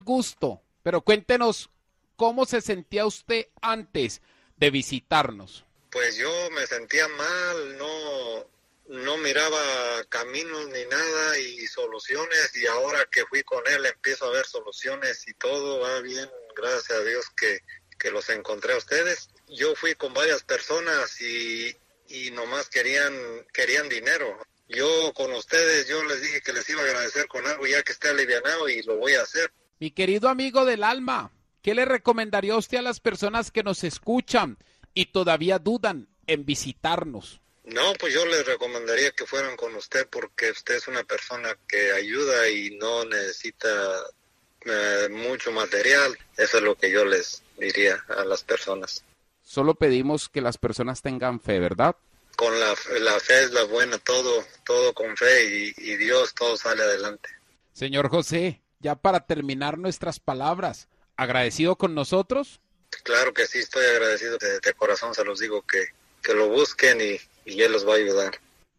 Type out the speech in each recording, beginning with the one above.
Gusto, pero cuéntenos cómo se sentía usted antes de visitarnos. Pues yo me sentía mal, no miraba caminos ni nada y soluciones, y ahora que fui con él empiezo a ver soluciones y todo va bien, gracias a Dios que los encontré a ustedes. Yo fui con varias personas y nomás querían dinero. Yo con ustedes, yo les dije que les iba a agradecer con algo ya que esté alivianado y lo voy a hacer. Mi querido amigo del alma, ¿qué le recomendaría usted a las personas que nos escuchan y todavía dudan en visitarnos? No, pues yo les recomendaría que fueran con usted porque usted es una persona que ayuda y no necesita mucho material. Eso es lo que yo les diría a las personas. Solo pedimos que las personas tengan fe, ¿verdad? Con la fe es la buena, todo con fe y Dios, todo sale adelante. Señor José, ya para terminar nuestras palabras, ¿agradecido con nosotros? Claro que sí, estoy agradecido. De corazón se los digo que lo busquen y Él los va a ayudar.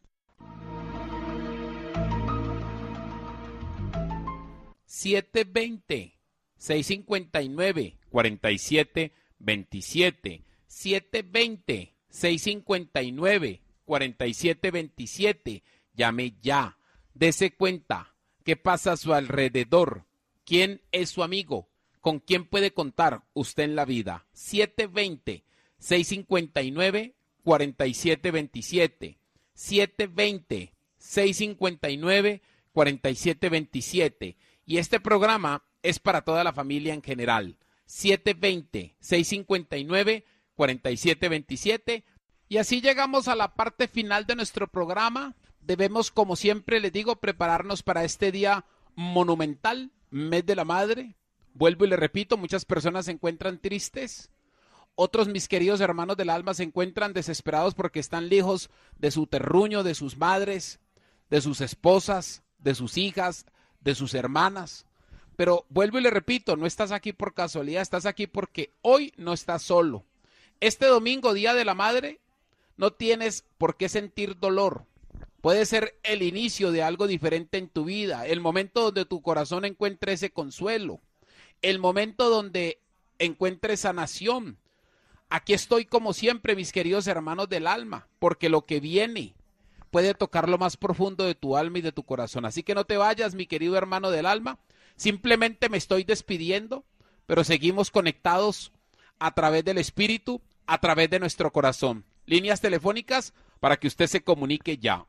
$720 659 4727 720 659 4727. Llame ya. Dese cuenta qué pasa a su alrededor. ¿Quién es su amigo? ¿Con quién puede contar usted en la vida? 720 659 4727 720 659 4727. Y este programa es para toda la familia en general. 720 659 4727. Y así llegamos a la parte final de nuestro programa. Debemos, como siempre les digo, prepararnos para este día monumental, mes de la madre. Vuelvo y le repito, muchas personas se encuentran tristes. Otros, mis queridos hermanos del alma, se encuentran desesperados porque están lejos de su terruño, de sus madres, de sus esposas, de sus hijas, de sus hermanas. Pero vuelvo y le repito, no estás aquí por casualidad, estás aquí porque hoy no estás solo. Este domingo, Día de la Madre, no tienes por qué sentir dolor. Puede ser el inicio de algo diferente en tu vida, el momento donde tu corazón encuentre ese consuelo, el momento donde encuentres sanación. Aquí estoy como siempre, mis queridos hermanos del alma, porque lo que viene puede tocar lo más profundo de tu alma y de tu corazón. Así que no te vayas, mi querido hermano del alma. Simplemente me estoy despidiendo, pero seguimos conectados a través del espíritu, a través de nuestro corazón. Líneas telefónicas para que usted se comunique ya.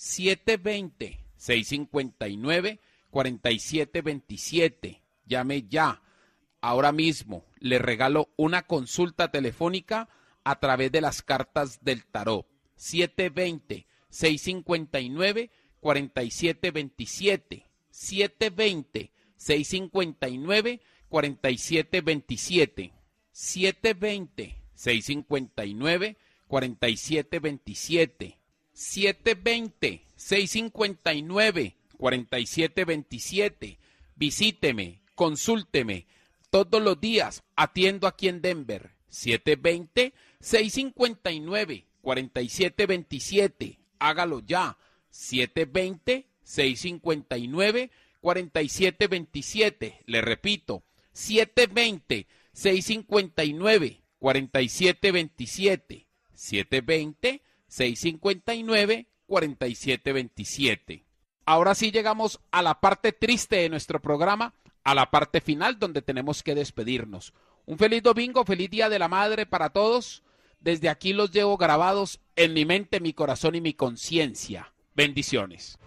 720-659-4727. Llame ya. Ahora mismo le regalo una consulta telefónica a través de las cartas del tarot. 720-659-4727. 720-659-4727. 720-659-4727. 720-659-4727. Visíteme, consúlteme. Todos los días atiendo aquí en Denver. 720-659-4727. Hágalo ya. 720-659-4727. Le repito, 720-659-4727. 720-659-4727. Ahora sí llegamos a la parte triste de nuestro programa, a la parte final donde tenemos que despedirnos. Un feliz domingo, feliz Día de la Madre para todos. Desde aquí los llevo grabados en mi mente, mi corazón y mi conciencia. Bendiciones.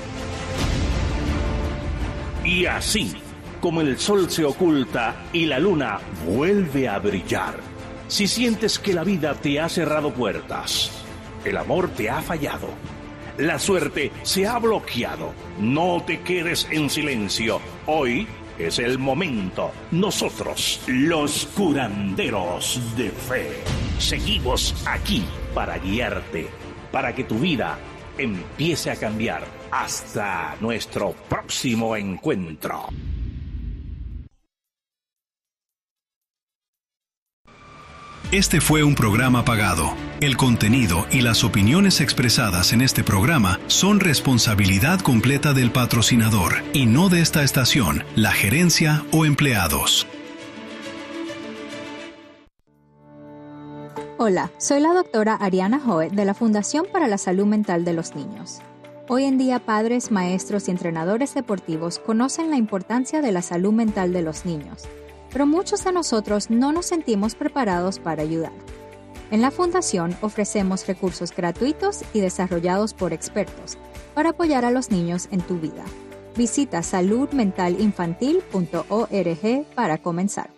Y así, como el sol se oculta y la luna vuelve a brillar, si sientes que la vida te ha cerrado puertas, el amor te ha fallado, la suerte se ha bloqueado, no te quedes en silencio. Hoy es el momento. Nosotros, los curanderos de fe, seguimos aquí para guiarte, para que tu vida empiece a cambiar. Hasta nuestro próximo encuentro. Este fue un programa pagado. El contenido y las opiniones expresadas en este programa son responsabilidad completa del patrocinador y no de esta estación, la gerencia o empleados. Hola, soy la doctora Ariana Hoet de la Fundación para la Salud Mental de los Niños. Hoy en día, padres, maestros y entrenadores deportivos conocen la importancia de la salud mental de los niños, pero muchos de nosotros no nos sentimos preparados para ayudar. En la Fundación ofrecemos recursos gratuitos y desarrollados por expertos para apoyar a los niños en tu vida. Visita saludmentalinfantil.org para comenzar.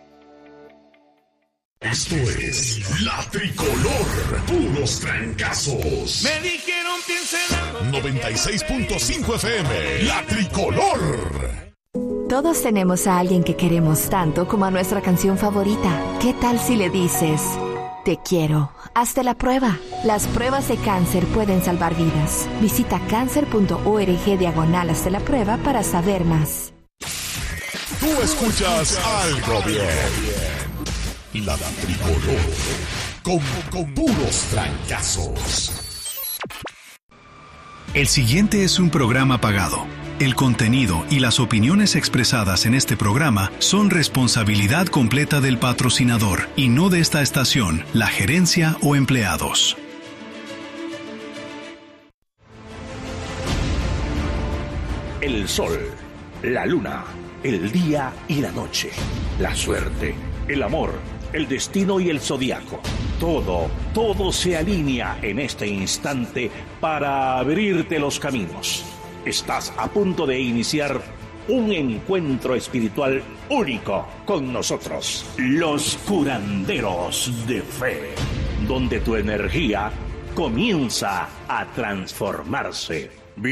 Esto es La Tricolor, puros trancazos. Me dijeron piensa en algo. 96.5 FM, La Tricolor. Todos tenemos a alguien que queremos tanto como a nuestra canción favorita. ¿Qué tal si le dices, te quiero? Hazte la prueba. Las pruebas de cáncer pueden salvar vidas. Visita cancer.org/hazte la prueba para saber más. Tú escuchas algo bien. La Tricolor, con puros trancazos. El siguiente es un programa pagado. El contenido y las opiniones expresadas en este programa son responsabilidad completa del patrocinador y no de esta estación, la gerencia o empleados. El sol, la luna, el día y la noche, la suerte, el amor, el destino y el zodiaco. Todo se alinea en este instante para abrirte los caminos. Estás a punto de iniciar un encuentro espiritual único con nosotros, los curanderos de fe, donde tu energía comienza a transformarse.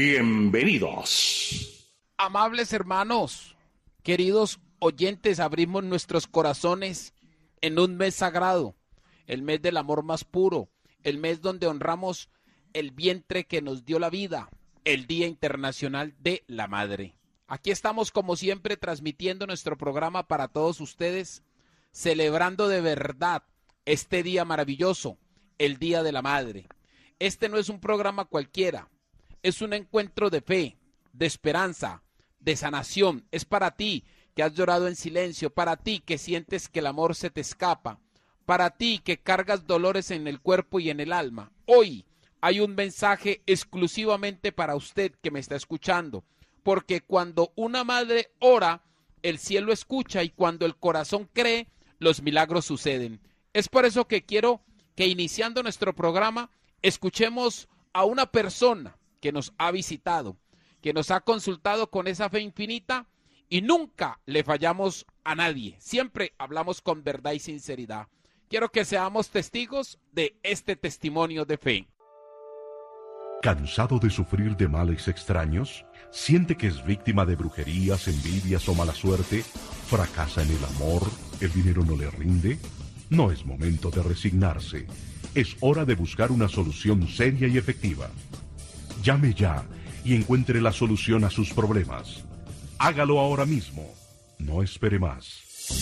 Bienvenidos. Amables hermanos, queridos oyentes, abrimos nuestros corazones en un mes sagrado, el mes del amor más puro, el mes donde honramos el vientre que nos dio la vida, el Día Internacional de la Madre. Aquí estamos como siempre transmitiendo nuestro programa para todos ustedes, celebrando de verdad este día maravilloso, el Día de la Madre. Este no es un programa cualquiera, es un encuentro de fe, de esperanza, de sanación. Es para ti que has llorado en silencio, para ti que sientes que el amor se te escapa, para ti que cargas dolores en el cuerpo y en el alma. Hoy hay un mensaje exclusivamente para usted que me está escuchando, porque cuando una madre ora, el cielo escucha y cuando el corazón cree, los milagros suceden. Es por eso que quiero que iniciando nuestro programa, escuchemos a una persona que nos ha visitado, que nos ha consultado con esa fe infinita y nunca le fallamos a nadie. Siempre hablamos con verdad y sinceridad. Quiero que seamos testigos de este testimonio de fe. ¿Cansado de sufrir de males extraños? ¿Siente que es víctima de brujerías, envidias o mala suerte? ¿Fracasa en el amor? ¿El dinero no le rinde? No es momento de resignarse. Es hora de buscar una solución seria y efectiva. Llame ya y encuentre la solución a sus problemas. Hágalo ahora mismo. No espere más.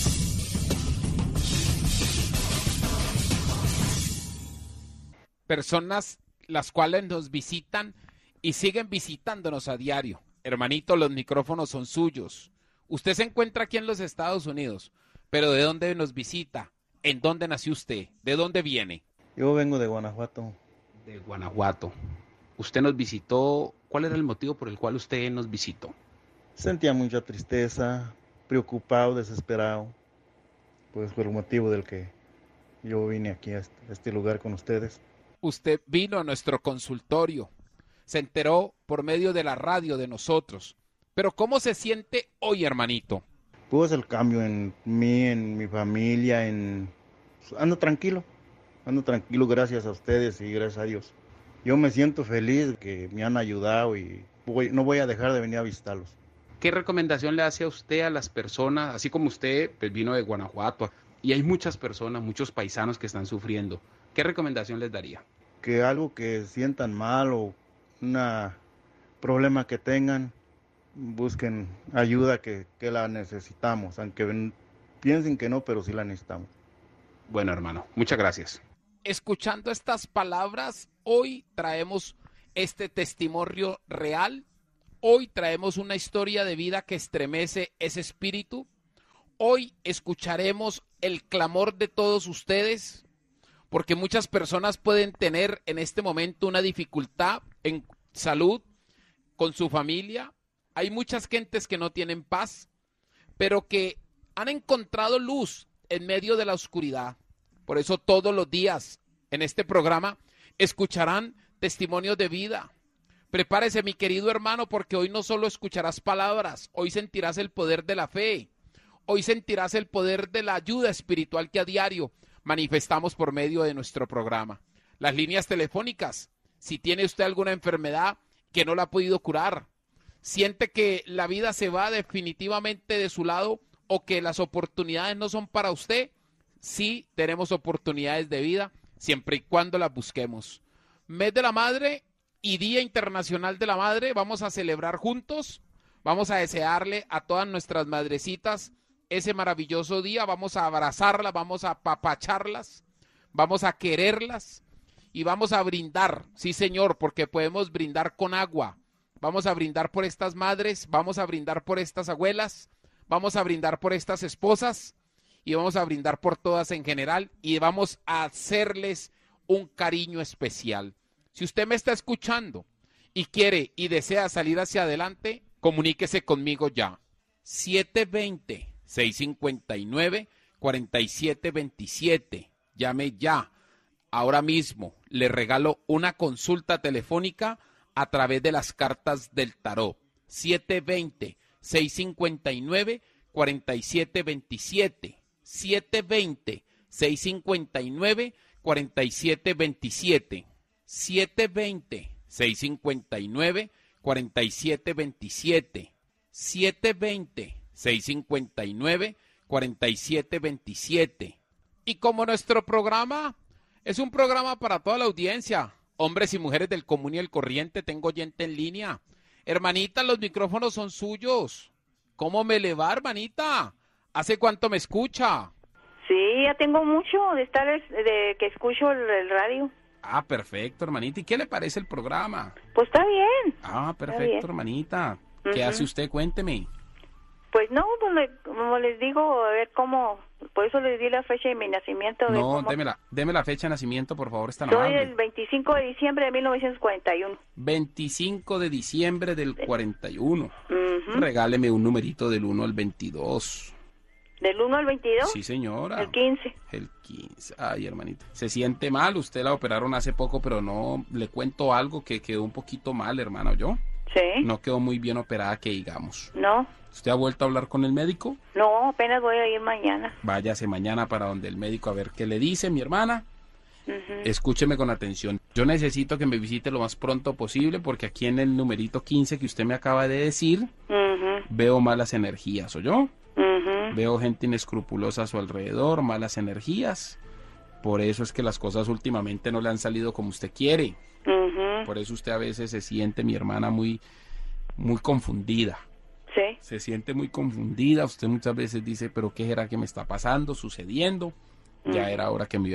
Personas las cuales nos visitan y siguen visitándonos a diario. Hermanito, los micrófonos son suyos. Usted se encuentra aquí en los Estados Unidos, pero ¿de dónde nos visita? ¿En dónde nació usted? ¿De dónde viene? Yo vengo de Guanajuato. De Guanajuato. Usted nos visitó. ¿Cuál era el motivo por el cual usted nos visitó? Sentía mucha tristeza, preocupado, desesperado. Pues por el motivo del que yo vine aquí a este lugar con ustedes. Usted vino a nuestro consultorio, se enteró por medio de la radio de nosotros. Pero ¿cómo se siente hoy, hermanito? Pues el cambio en mí, en mi familia, ando tranquilo gracias a ustedes y gracias a Dios. Yo me siento feliz que me han ayudado y no voy a dejar de venir a visitarlos. ¿Qué recomendación le hace a usted a las personas, así como usted pues, vino de Guanajuato, y hay muchas personas, muchos paisanos que están sufriendo? ¿Qué recomendación les daría? Que algo que sientan mal o un problema que tengan, busquen ayuda que la necesitamos, aunque piensen que no, pero sí la necesitamos. Bueno, hermano, muchas gracias. Escuchando estas palabras, hoy traemos este testimonio real. Hoy traemos una historia de vida que estremece ese espíritu. Hoy escucharemos el clamor de todos ustedes, porque muchas personas pueden tener en este momento una dificultad en salud, con su familia. Hay muchas gentes que no tienen paz, pero que han encontrado luz en medio de la oscuridad. Por eso todos los días en este programa escucharán testimonios de vida. Prepárese, mi querido hermano, porque hoy no solo escucharás palabras, hoy sentirás el poder de la fe, hoy sentirás el poder de la ayuda espiritual que a diario manifestamos por medio de nuestro programa. Las líneas telefónicas, si tiene usted alguna enfermedad que no la ha podido curar, siente que la vida se va definitivamente de su lado o que las oportunidades no son para usted, sí tenemos oportunidades de vida, siempre y cuando las busquemos. Mes de la Madre y Día Internacional de la Madre, vamos a celebrar juntos, vamos a desearle a todas nuestras madrecitas ese maravilloso día, vamos a abrazarlas, vamos a apapacharlas, vamos a quererlas y vamos a brindar, sí señor, porque podemos brindar con agua, vamos a brindar por estas madres, vamos a brindar por estas abuelas, vamos a brindar por estas esposas y vamos a brindar por todas en general y vamos a hacerles un cariño especial. Si usted me está escuchando y quiere y desea salir hacia adelante, comuníquese conmigo ya. 720-659-4727. Llame ya. Ahora mismo le regalo una consulta telefónica a través de las cartas del tarot. 720-659-4727. 720-659-4727. 720-659-4727. 720-659-4727. Y como nuestro programa es un programa para toda la audiencia, hombres y mujeres del común y el corriente, tengo oyente en línea. Hermanita, los micrófonos son suyos. ¿Cómo me le va, hermanita? ¿Hace cuánto me escucha? Sí, ya tengo mucho de que escucho el radio. Ah, perfecto, hermanita. ¿Y qué le parece el programa? Pues está bien. Ah, perfecto, hermanita. ¿Qué hace usted? Cuénteme. Pues no, pues como les digo, a ver cómo, por eso les di la fecha de mi nacimiento. No, deme la fecha de nacimiento, por favor, está amable. Soy el 25 de diciembre de 1941. 25 de diciembre del 41. Regáleme un numerito del 1 al 22. ¿Del 1 al 22? Sí, señora. El 15. El 15. Ay, hermanita. Se siente mal. Usted la operaron hace poco, pero no, le cuento algo que quedó un poquito mal, hermano, ¿yo? Sí. No quedó muy bien operada, que digamos. No. ¿Usted ha vuelto a hablar con el médico? No, apenas voy a ir mañana. Váyase mañana para donde el médico a ver qué le dice, mi hermana. Escúcheme con atención. Yo necesito que me visite lo más pronto posible porque aquí en el numerito 15 que usted me acaba de decir, veo malas energías, ¿oyó? Veo gente inescrupulosa a su alrededor, malas energías. Por eso es que las cosas últimamente no le han salido como usted quiere. Por eso usted a veces se siente, mi hermana, muy confundida. Sí. Se siente muy confundida. Usted muchas veces dice, pero ¿qué era que me está pasando, sucediendo? Ya era hora que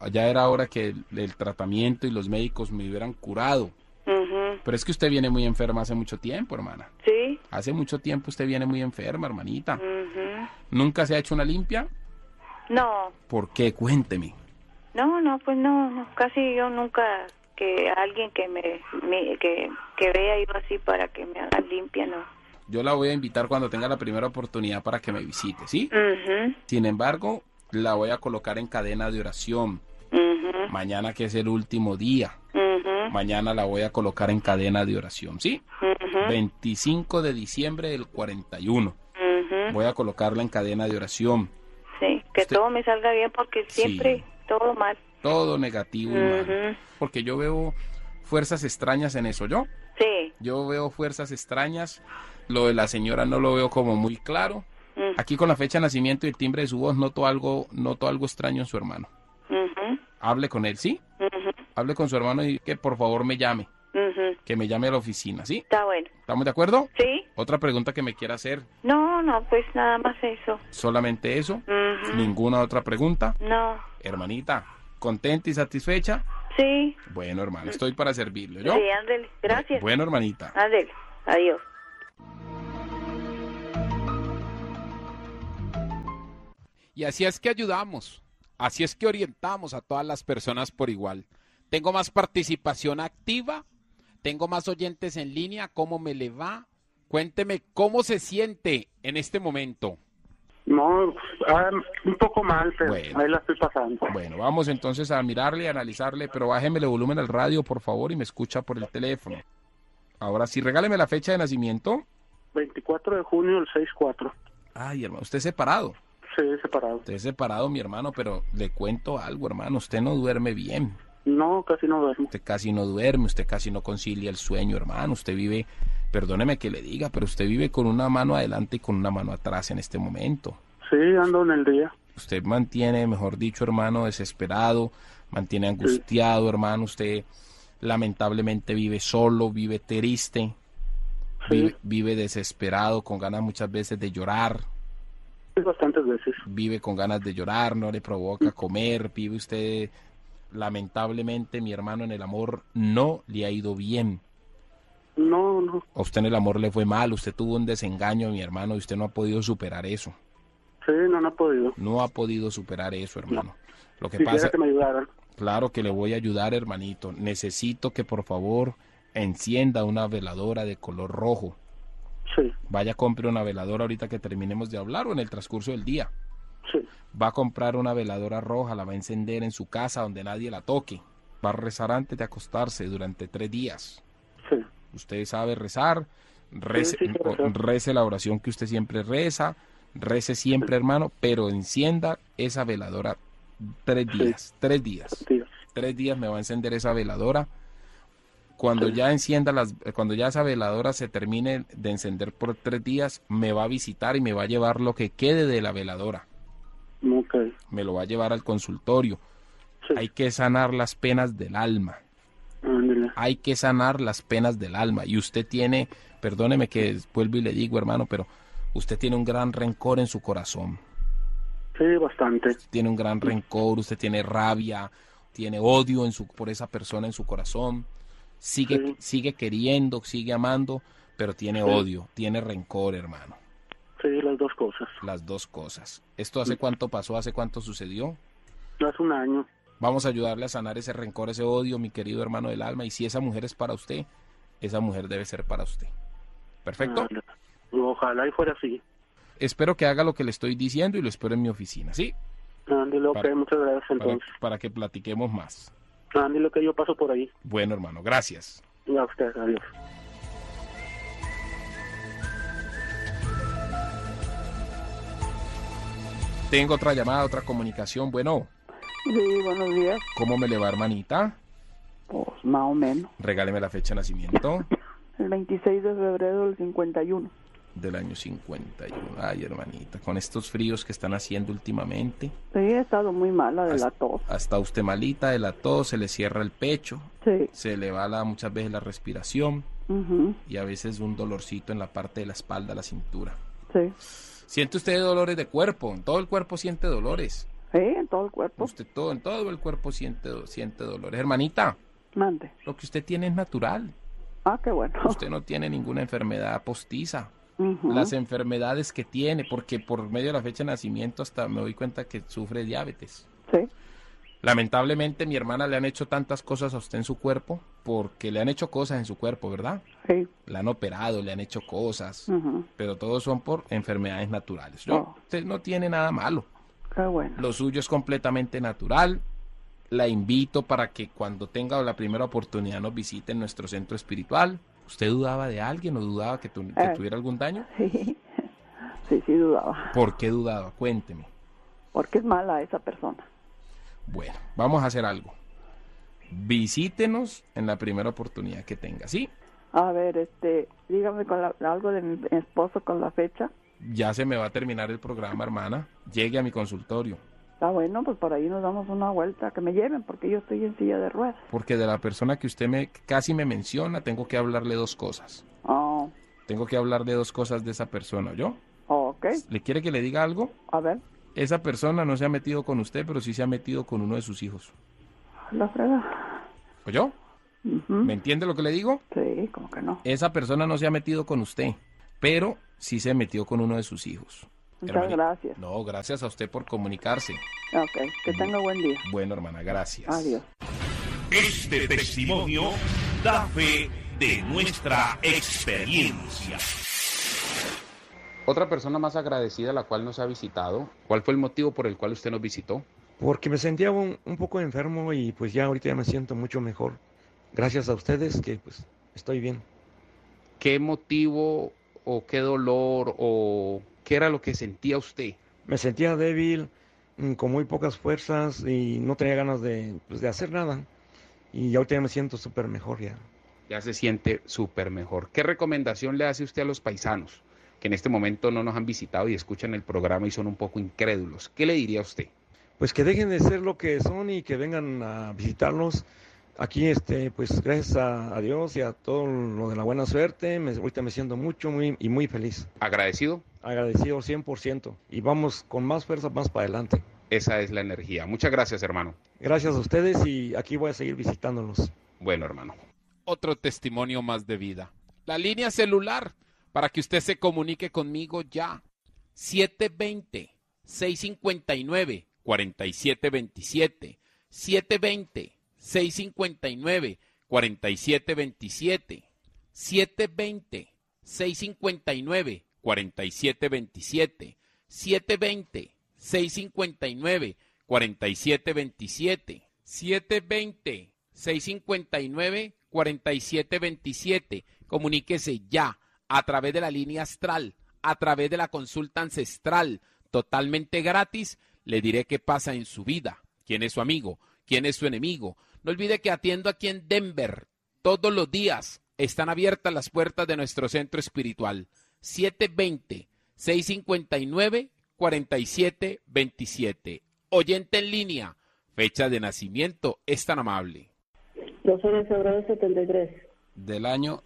el tratamiento y los médicos me hubieran curado. Pero es que usted viene muy enferma hace mucho tiempo, hermana. Sí. Hace mucho tiempo usted viene muy enferma, hermanita. ¿Nunca se ha hecho una limpia? No. ¿Por qué? Cuénteme. No, pues no, casi yo nunca que alguien que que vea yo así para que me haga limpia, no. Yo la voy a invitar cuando tenga la primera oportunidad para que me visite, ¿sí? Sin embargo, la voy a colocar en cadena de oración. Mañana, que es el último día. Mañana la voy a colocar en cadena de oración, ¿sí? 25 de diciembre del 41. Voy a colocarla en cadena de oración. Sí, que todo me salga bien porque siempre todo mal. Todo negativo y mal. Porque yo veo fuerzas extrañas en eso, ¿yo? Sí. Yo veo fuerzas extrañas. Lo de la señora no lo veo como muy claro. Aquí con la fecha de nacimiento y el timbre de su voz noto algo extraño en su hermano. Hable con él, ¿sí? Hable con su hermano y que por favor me llame. Que me llame a la oficina, ¿sí? Está bueno. ¿Estamos de acuerdo? Sí. ¿Otra pregunta que me quiera hacer? No, pues nada más eso. ¿Solamente eso? Ujú. ¿Ninguna otra pregunta? No. Hermanita, ¿contenta y satisfecha? Sí. Bueno, hermano, estoy para servirle, ¿yo? Sí, ándele. Gracias. Bueno, hermanita. Ándele. Adiós. Y así es que ayudamos, así es que orientamos a todas las personas por igual. Tengo más participación activa, tengo más oyentes en línea, ¿cómo me le va? Cuénteme cómo se siente en este momento. No, un poco mal, pero Bueno. ahí la estoy pasando. Bueno, vamos entonces a mirarle, a analizarle, pero bájemele volumen al radio, por favor, y me escucha por el teléfono. Ahora sí, regáleme la fecha de nacimiento. 24 de junio del 6-4. Ay, hermano, usted es separado. Sí, separado. Usted es separado, mi hermano, pero le cuento algo, hermano, usted no duerme bien. No, casi no duermo. Usted casi no duerme, usted casi no concilia el sueño, hermano. Usted vive, perdóneme que le diga, pero usted vive con una mano adelante y con una mano atrás en este momento. Sí, ando en el día. Usted mantiene, mejor dicho, hermano, desesperado, mantiene angustiado, hermano. Usted lamentablemente vive solo, vive triste, vive desesperado, con ganas muchas veces de llorar. Bastantes veces. Vive con ganas de llorar, no le provoca comer, vive usted, lamentablemente, mi hermano, en el amor no le ha ido bien. No. A usted en el amor le fue mal, usted tuvo un desengaño, mi hermano, y usted no ha podido superar eso. Sí, no ha podido. No ha podido superar eso, hermano. Lo que Quisiera pasa, que me ayudaran. claro que le voy a ayudar, hermanito. Necesito que por favor encienda una veladora de color rojo. Sí. Vaya, compre una veladora ahorita que terminemos de hablar o en el transcurso del día. Sí. Va a comprar una veladora roja, la va a encender en su casa donde nadie la toque. Va a rezar antes de acostarse durante 3 días. Sí. Usted sabe rezar, rece, Sí, rezar. rece la oración que usted siempre reza, rece siempre, hermano, pero encienda esa veladora 3 días, 3 días. 3 días me va a encender esa veladora. Cuando ya cuando ya esa veladora se termine de encender por 3 días, me va a visitar y me va a llevar lo que quede de la veladora. Okay. Me lo va a llevar al consultorio. Hay que sanar las penas del alma. Hay que sanar las penas del alma. Y usted tiene, perdóneme que vuelvo y le digo, hermano, pero usted tiene un gran rencor en su corazón. Sí, bastante. Usted tiene un gran rencor, usted tiene rabia, tiene odio por esa persona en su corazón. Sigue queriendo, sigue amando, pero tiene odio, tiene rencor, hermano. Sí, las dos cosas. Las dos cosas. ¿Esto hace cuánto pasó? ¿Hace cuánto sucedió? Hace un año. Vamos a ayudarle a sanar ese rencor, ese odio, mi querido hermano del alma. Y si esa mujer es para usted, esa mujer debe ser para usted. ¿Perfecto? Ojalá y fuera así. Espero que haga lo que le estoy diciendo y lo espero en mi oficina, ¿sí? Ándale, ok, muchas gracias entonces. Para que platiquemos más. Ándale, que yo paso por ahí. Bueno, hermano, gracias. Y a usted, adiós. Tengo otra llamada, otra comunicación. Bueno. Sí, buenos días. ¿Cómo me le va, hermanita? Pues más o menos. Regáleme la fecha de nacimiento. El 26 de febrero del 51. Del año 51. Ay, hermanita, con estos fríos que están haciendo últimamente. Sí, he estado muy mala de la tos. Hasta usted malita de la tos, se le cierra el pecho. Sí. Se le va muchas veces la respiración. Uh-huh. Y a veces un dolorcito en la parte de la espalda, la cintura. Sí. ¿Siente usted dolores de cuerpo? En todo el cuerpo siente dolores. Sí, en todo el cuerpo. Usted en todo el cuerpo siente dolores. Hermanita. Mande. Lo que usted tiene es natural. Ah, qué bueno. Usted no tiene ninguna enfermedad postiza. Uh-huh. Las enfermedades que tiene, porque por medio de la fecha de nacimiento hasta me doy cuenta que sufre de diabetes. Sí. Lamentablemente mi hermana le han hecho tantas cosas a usted en su cuerpo, porque le han hecho cosas en su cuerpo, ¿verdad? Sí. Le han operado, le han hecho cosas, Uh-huh. pero todos son por enfermedades naturales. Usted no tiene nada malo. Qué bueno. Lo suyo es completamente natural. La invito para que cuando tenga la primera oportunidad nos visite en nuestro centro espiritual. ¿Usted dudaba de alguien o dudaba que tuviera algún daño? Sí. Sí, dudaba. ¿Por qué dudaba? Cuénteme. Porque es mala esa persona. Bueno, vamos a hacer algo. Visítenos en la primera oportunidad que tenga, ¿sí? A ver, dígame algo de mi esposo con la fecha. Ya se me va a terminar el programa, hermana. Llegue a mi consultorio. Está bueno, pues por ahí nos damos una vuelta, que me lleven, porque yo estoy en silla de ruedas. Porque de la persona que usted casi me menciona, tengo que hablarle 2 cosas. Oh. Tengo que hablar de 2 cosas de esa persona, ¿yo? Ok. ¿Le quiere que le diga algo? A ver. Esa persona no se ha metido con usted, pero sí se ha metido con uno de sus hijos. La frega. ¿Oyó? ¿Me entiende lo que le digo? Sí, como que no. Esa persona no se ha metido con usted, pero sí se metió con uno de sus hijos. Muchas gracias. No, gracias a usted por comunicarse. Ok, que tenga buen día. Bueno, hermana, gracias. Adiós. Este testimonio da fe de nuestra experiencia. Otra persona más agradecida, la cual nos ha visitado. ¿Cuál fue el motivo por el cual usted nos visitó? Porque me sentía un poco enfermo y pues ya ahorita ya me siento mucho mejor. Gracias a ustedes que pues estoy bien. ¿Qué motivo o qué dolor o qué era lo que sentía usted? Me sentía débil, con muy pocas fuerzas y no tenía ganas de hacer nada. Y ahorita ya me siento súper mejor ya. Ya se siente súper mejor. ¿Qué recomendación le hace usted a los paisanos que en este momento no nos han visitado y escuchan el programa y son un poco incrédulos? ¿Qué le diría a usted? Pues que dejen de ser lo que son y que vengan a visitarlos. Aquí, pues gracias a Dios y a todo lo de la buena suerte, ahorita me siento muy feliz. ¿Agradecido? Agradecido 100%. Y vamos con más fuerza, más para adelante. Esa es la energía. Muchas gracias, hermano. Gracias a ustedes y aquí voy a seguir visitándolos. Bueno, hermano. Otro testimonio más de vida. La línea celular para que usted se comunique conmigo ya. 720-659-4727. 720-659-4727. 720-659-4727. 720-659-4727. 720-659-4727. Comuníquese ya a través de la línea astral, a través de la consulta ancestral, totalmente gratis. Le diré qué pasa en su vida, quién es su amigo, quién es su enemigo. No olvide que atiendo aquí en Denver todos los días. Están abiertas las puertas de nuestro centro espiritual. 720-659-4727. Oyente en línea, fecha de nacimiento, es tan amable. 12 de febrero del 73. Del año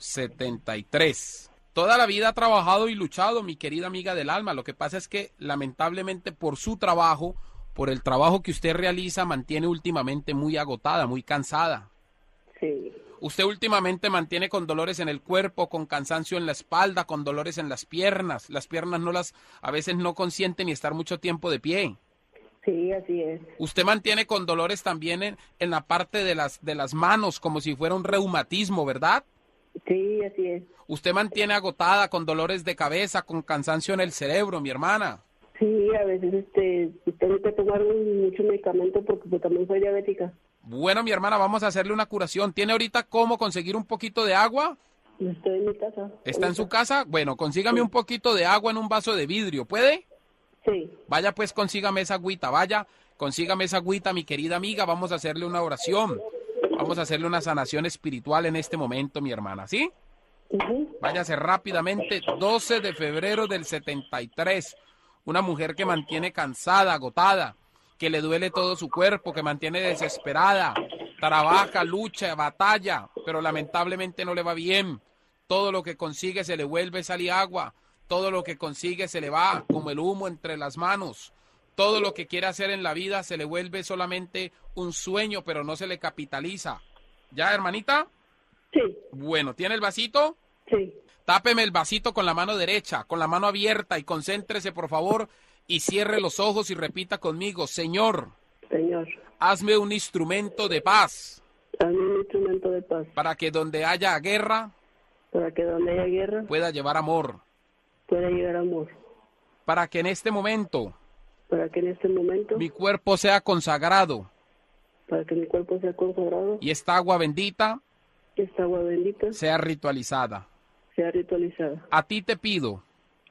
73. Toda la vida ha trabajado y luchado, mi querida amiga del alma. Lo que pasa es que, lamentablemente, por su trabajo, por el trabajo que usted realiza, mantiene últimamente muy agotada, muy cansada. Sí. Usted últimamente mantiene con dolores en el cuerpo, con cansancio en la espalda, con dolores en las piernas. Las piernas a veces no consienten ni estar mucho tiempo de pie. Sí, así es. Usted mantiene con dolores también en la parte de las manos, como si fuera un reumatismo, ¿verdad? Sí, así es. Usted mantiene agotada, con dolores de cabeza, con cansancio en el cerebro, mi hermana. Sí, a veces tengo que tomar mucho medicamento porque pues, también soy diabética. Bueno, mi hermana, vamos a hacerle una curación. ¿Tiene ahorita cómo conseguir un poquito de agua? Estoy en mi casa. ¿Está en su casa? Bueno, consígame un poquito de agua en un vaso de vidrio, ¿puede? Sí. Vaya pues, consígame esa agüita, consígame esa agüita, mi querida amiga, vamos a hacerle una oración. Vamos a hacerle una sanación espiritual en este momento, mi hermana, ¿sí? Váyase rápidamente, 12 de febrero del 73. Una mujer que mantiene cansada, agotada, que le duele todo su cuerpo, que mantiene desesperada, trabaja, lucha, batalla, pero lamentablemente no le va bien. Todo lo que consigue se le vuelve sal y agua. Todo lo que consigue se le va como el humo entre las manos. Todo lo que quiere hacer en la vida se le vuelve solamente un sueño, pero no se le capitaliza. ¿Ya, hermanita? Sí. Bueno, ¿tiene el vasito? Sí. Tápeme el vasito con la mano derecha, con la mano abierta y concéntrese, por favor, y cierre los ojos y repita conmigo: Señor, hazme un instrumento de paz. Hazme un instrumento de paz. Para que donde haya guerra, pueda llevar amor. Pueda llegar amor. Para que en este momento, mi cuerpo sea consagrado. Para que mi cuerpo sea consagrado. Y esta agua bendita, sea ritualizada. A ti te pido.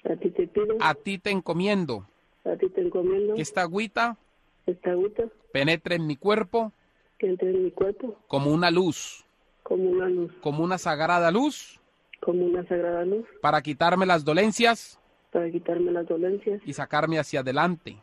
A ti te encomiendo. Que esta agüita penetre en mi cuerpo. Como una luz. Como una sagrada luz. Para quitarme las dolencias. Y sacarme hacia adelante.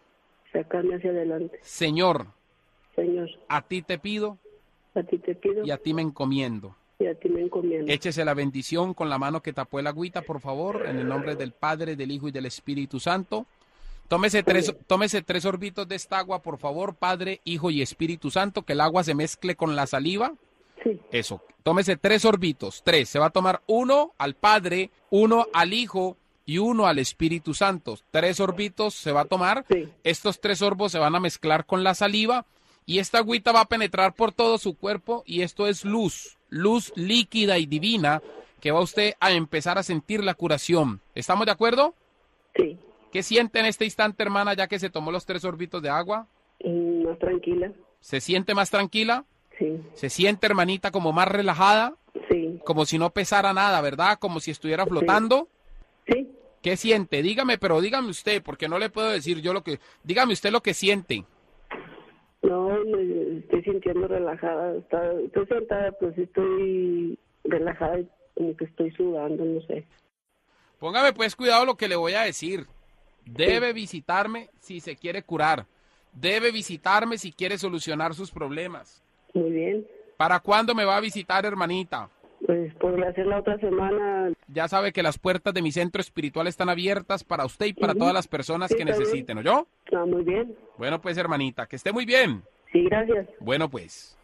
Señor. A ti te pido. Y a ti me encomiendo. y a ti me encomiendo. Échese la bendición con la mano que tapó el agüita, por favor, en el nombre del Padre, del Hijo y del Espíritu Santo. Tómese tres sorbitos de esta agua, por favor, Padre, Hijo y Espíritu Santo, que el agua se mezcle con la saliva. Sí. Eso, tómese 3 sorbitos, 3. Se va a tomar 1 al Padre, 1 al Hijo y 1 al Espíritu Santo. 3 sorbitos se va a tomar. Sí. Estos 3 sorbos se van a mezclar con la saliva y esta agüita va a penetrar por todo su cuerpo y esto es luz líquida y divina que va usted a empezar a sentir la curación. ¿Estamos de acuerdo? Sí. ¿Qué siente en este instante, hermana, ya que se tomó los 3 sorbitos de agua? Más tranquila. ¿Se siente más tranquila? Sí. ¿Se siente, hermanita, como más relajada? Sí. Como si no pesara nada, ¿verdad? Como si estuviera flotando. Sí. ¿Qué siente? Dígame, pero dígame usted, porque no le puedo decir yo lo que... Dígame usted lo que siente. No, me estoy sintiendo relajada. Estoy sentada, pues estoy relajada y como que estoy sudando, no sé. Póngame pues cuidado lo que le voy a decir. Debe visitarme si se quiere curar. Debe visitarme si quiere solucionar sus problemas. Muy bien. ¿Para cuándo me va a visitar, hermanita? Pues podría ser la otra semana. Ya sabe que las puertas de mi centro espiritual están abiertas para usted y para todas las personas que necesiten, ¿oyó? Ah, muy bien. Bueno, pues, hermanita, que esté muy bien. Sí, gracias. Bueno, pues.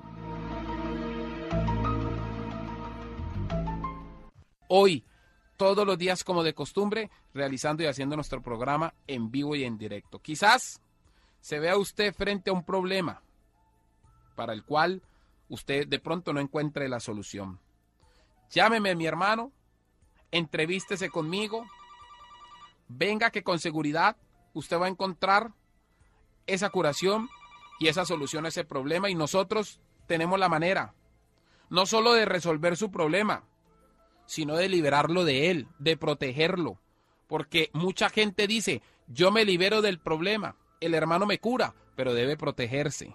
Hoy, todos los días como de costumbre, realizando y haciendo nuestro programa en vivo y en directo. Quizás se vea usted frente a un problema para el cual usted de pronto no encuentre la solución. Llámeme, mi hermano, entrevístese conmigo, venga que con seguridad usted va a encontrar esa curación y esa solución a ese problema y nosotros tenemos la manera, no solo de resolver su problema, sino de liberarlo de él, de protegerlo, porque mucha gente dice, yo me libero del problema, el hermano me cura, pero debe protegerse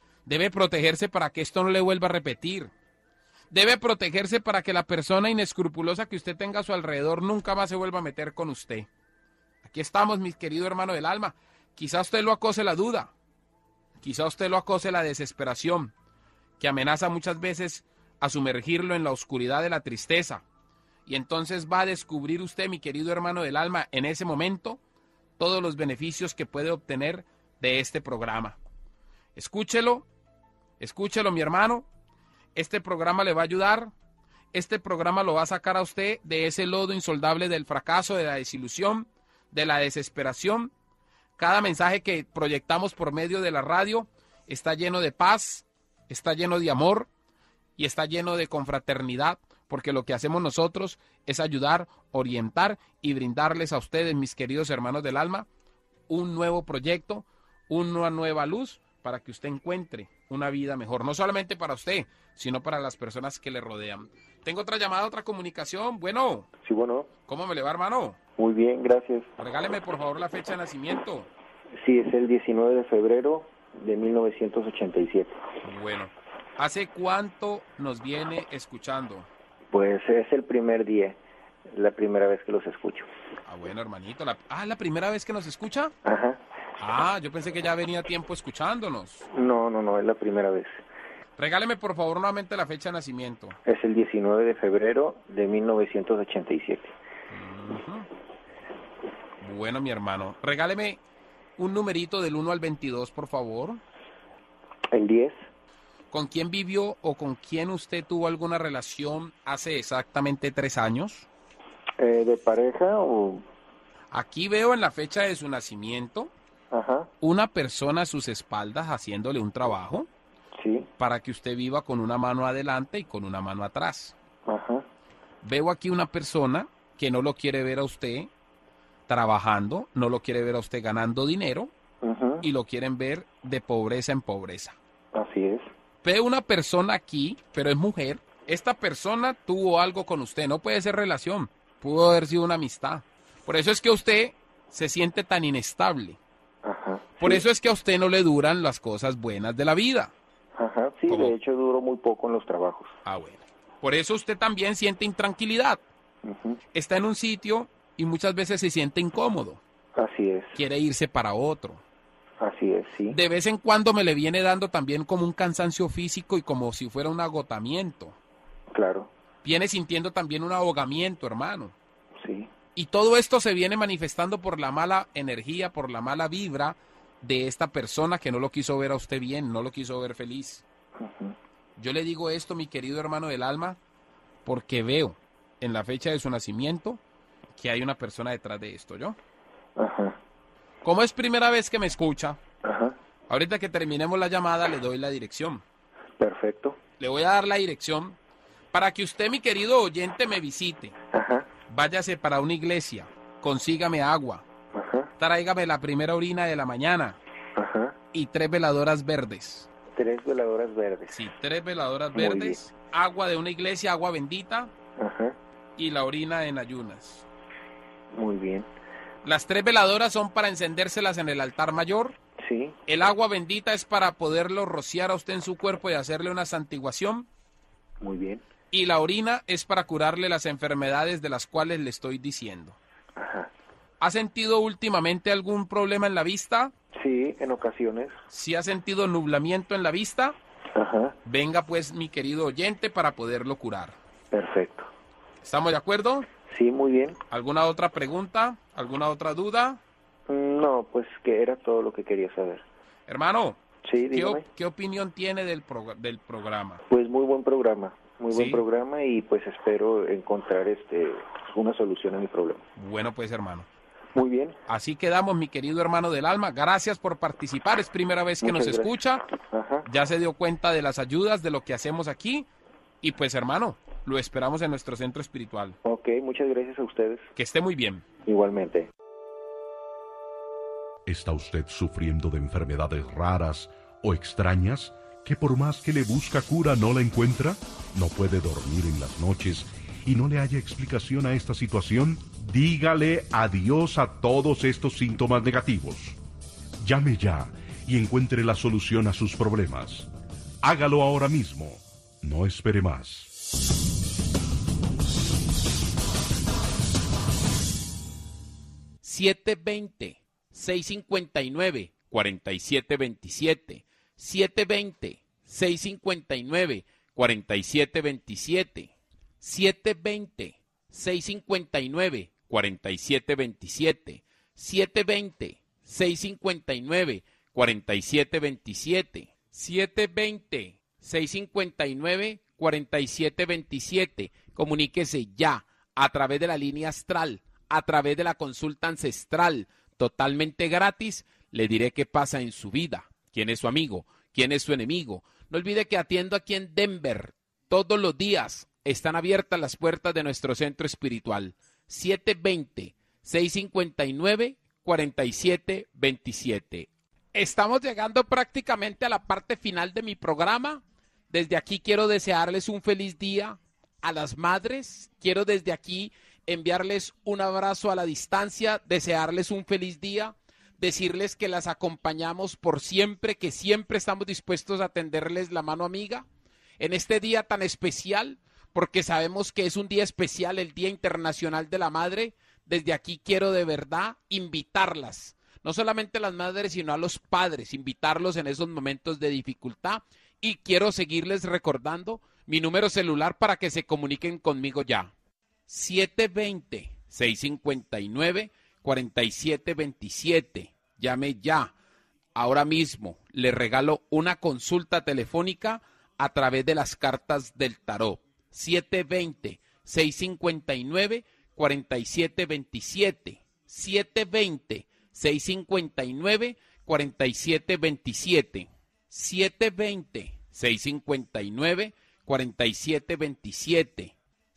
para que esto no le vuelva a repetir. Debe protegerse para que la persona inescrupulosa que usted tenga a su alrededor nunca más se vuelva a meter con usted. Aquí estamos, mi querido hermano del alma. Quizá usted lo acose la duda. Quizá usted lo acose la desesperación, que amenaza muchas veces a sumergirlo en la oscuridad de la tristeza. Y entonces va a descubrir usted, mi querido hermano del alma, en ese momento, todos los beneficios que puede obtener de este programa. Escúchelo, mi hermano. Este programa le va a ayudar. Este programa lo va a sacar a usted de ese lodo insoldable del fracaso, de la desilusión, de la desesperación. Cada mensaje que proyectamos por medio de la radio está lleno de paz, está lleno de amor y está lleno de confraternidad, porque lo que hacemos nosotros es ayudar, orientar y brindarles a ustedes, mis queridos hermanos del alma, un nuevo proyecto, una nueva luz para que usted encuentre una vida mejor, no solamente para usted, sino para las personas que le rodean. Tengo otra llamada, otra comunicación. Bueno. Sí, bueno. ¿Cómo me le va, hermano? Muy bien, gracias. Regáleme, por favor, la fecha de nacimiento. Sí, es el 19 de febrero de 1987. Bueno. ¿Hace cuánto nos viene escuchando? Pues es el primer día, la primera vez que los escucho. Ah, bueno, hermanito. ¿La primera vez que nos escucha? Ajá. Ah, yo pensé que ya venía tiempo escuchándonos. No, es la primera vez. Regáleme, por favor, nuevamente la fecha de nacimiento. Es el 19 de febrero de 1987. Bueno, mi hermano, regáleme un numerito del 1 al 22, por favor. El 10. ¿Con quién vivió o con quién usted tuvo alguna relación hace exactamente 3 años? ¿De pareja o...? Aquí veo en la fecha de su nacimiento, ajá, una persona a sus espaldas haciéndole un trabajo, sí, para que usted viva con una mano adelante y con una mano atrás. Ajá. Veo aquí una persona que no lo quiere ver a usted trabajando, no lo quiere ver a usted ganando dinero, ajá, y lo quieren ver de pobreza en pobreza. Así es. Veo una persona aquí, pero es mujer. Esta persona tuvo algo con usted, no puede ser relación, pudo haber sido una amistad. Por eso es que usted se siente tan inestable. Ajá. Por sí, eso es que a usted no le duran las cosas buenas de la vida. Ajá, sí, ¿Cómo? De hecho duró muy poco en los trabajos. Ah, bueno. Por eso usted también siente intranquilidad. Ujú. Está en un sitio y muchas veces se siente incómodo. Así es. Quiere irse para otro. Así es, sí. De vez en cuando me le viene dando también como un cansancio físico y como si fuera un agotamiento. Claro. Viene sintiendo también un ahogamiento, hermano. Sí. Y todo esto se viene manifestando por la mala energía, por la mala vibra de esta persona que no lo quiso ver a usted bien, no lo quiso ver feliz. Uh-huh. Yo le digo esto, mi querido hermano del alma, porque veo en la fecha de su nacimiento que hay una persona detrás de esto, ¿yo? Ajá. Como es primera vez que me escucha, Ajá. ahorita que terminemos la llamada le doy la dirección. Perfecto. Le voy a dar la dirección para que usted, mi querido oyente, me visite. Ajá. Váyase para una iglesia, consígame agua, Ajá. tráigame la primera orina de la mañana Ajá. y 3 veladoras verdes. 3 veladoras verdes. Sí, 3 veladoras Muy verdes, agua de una iglesia, agua bendita Ajá. y la orina en ayunas. Muy bien. Las 3 veladoras son para encendérselas en el altar mayor. Sí. El agua bendita es para poderlo rociar a usted en su cuerpo y hacerle una santiguación. Muy bien. Y la orina es para curarle las enfermedades de las cuales le estoy diciendo. Ajá. ¿Ha sentido últimamente algún problema en la vista? Sí, en ocasiones. ¿Sí ha sentido nublamiento en la vista? Ajá. Venga pues, mi querido oyente, para poderlo curar. Perfecto. ¿Estamos de acuerdo? Sí, muy bien. ¿Alguna otra pregunta? ¿Alguna otra duda? No, pues que era todo lo que quería saber. Hermano, sí, dígame. ¿qué opinión tiene del programa? Pues muy buen programa. Muy buen ¿Sí? programa y pues espero encontrar una solución a mi problema. Bueno, pues hermano. Muy bien. Así quedamos, mi querido hermano del alma. Gracias por participar. Es primera vez que Muchas nos escucha. Ajá. Ya se dio cuenta de las ayudas, de lo que hacemos aquí. Y pues hermano, lo esperamos en nuestro centro espiritual. Ok, muchas gracias a ustedes. Que esté muy bien. Igualmente. ¿Está usted sufriendo de enfermedades raras o extrañas que por más que le busca cura no la encuentra? ¿No puede dormir en las noches y no le haya explicación a esta situación? Dígale adiós a todos estos síntomas negativos. Llame ya y encuentre la solución a sus problemas. Hágalo ahora mismo. No espere más. (720-659-4727) 720-659-4727 720-659-4727 720-659-4727 720-659-4727. Comuníquese ya a través de la línea astral, a través de la consulta ancestral, totalmente gratis. Le diré qué pasa en su vida, quién es su amigo, quién es su enemigo. No olvide que atiendo aquí en Denver todos los días. Están abiertas las puertas de nuestro centro espiritual. 720-659-4727. Estamos llegando prácticamente a la parte final de mi programa. Desde aquí quiero desearles un feliz día a las madres. Quiero desde aquí enviarles un abrazo a la distancia, desearles un feliz día, decirles que las acompañamos por siempre, que siempre estamos dispuestos a tenderles la mano amiga en este día tan especial, porque sabemos que es un día especial, el Día Internacional de la Madre. Desde aquí quiero de verdad invitarlas, no solamente a las madres, sino a los padres, invitarlos en esos momentos de dificultad. Y quiero seguirles recordando mi número celular para que se comuniquen conmigo ya. 720-659-4727. Llame ya. Ahora mismo le regalo una consulta telefónica a través de las cartas del tarot. 720-659-4727. 720-659-4727. 720-659-4727.